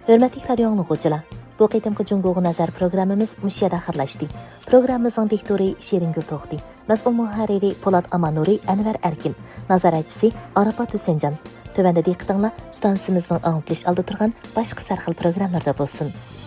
Hörmətli radio dinləyicilər, bu qitimki Cungo'ga nazar programmamiz mush yerda axirlashdi. Programmamizning diktori Şeringül To'xti, mas'ul muharriri Polat Amanuri, Anvar Erkin, nazoratchisi Arafat Husenjan. Tövəndə diqqətinizlə stansiyamızın anglitish aldı turgan başqa sarxil programlarda bo'lsin.